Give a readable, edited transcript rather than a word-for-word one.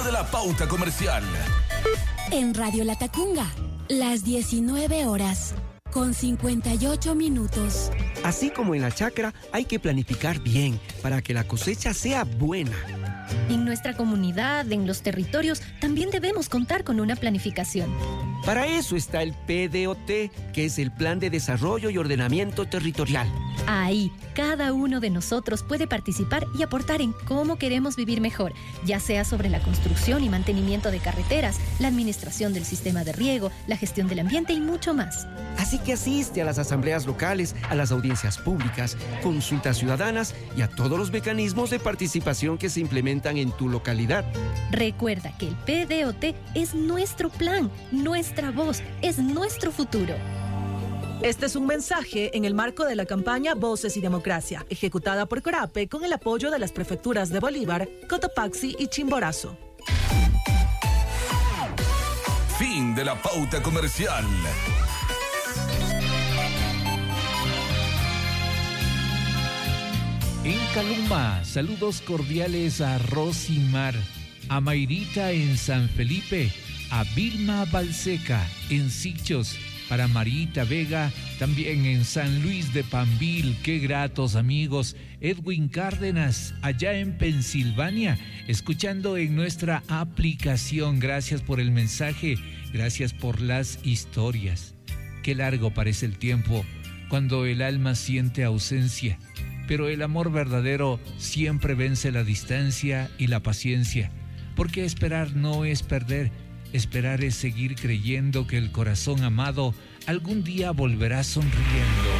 de la pauta comercial. En Radio Latacunga, las 19 horas, con 58 minutos. Así como en la chacra, hay que planificar bien para que la cosecha sea buena. En nuestra comunidad, en los territorios, también debemos contar con una planificación. Para eso está el PDOT, que es el Plan de Desarrollo y Ordenamiento Territorial. Ahí, cada uno de nosotros puede participar y aportar en cómo queremos vivir mejor, ya sea sobre la construcción y mantenimiento de carreteras, la administración del sistema de riego, la gestión del ambiente y mucho más. Así que asiste a las asambleas locales, a las audiencias públicas, consultas ciudadanas y a todos los mecanismos de participación que se implementan en tu localidad. Recuerda que el PDOT es nuestro plan, nuestra voz, es nuestro futuro. Este es un mensaje en el marco de la campaña Voces y Democracia, ejecutada por Corape con el apoyo de las prefecturas de Bolívar, Cotopaxi y Chimborazo. Fin de la pauta comercial. En Caluma, saludos cordiales a Rosimar, a Mayrita en San Felipe, a Vilma Balseca en Sichos, para Marita Vega, también en San Luis de Pambil, qué gratos amigos. Edwin Cárdenas, allá en Pensilvania, escuchando en nuestra aplicación. Gracias por el mensaje, gracias por las historias. Qué largo parece el tiempo cuando el alma siente ausencia, pero el amor verdadero siempre vence la distancia y la paciencia, porque esperar no es perder. Esperar es seguir creyendo que el corazón amado algún día volverá sonriendo.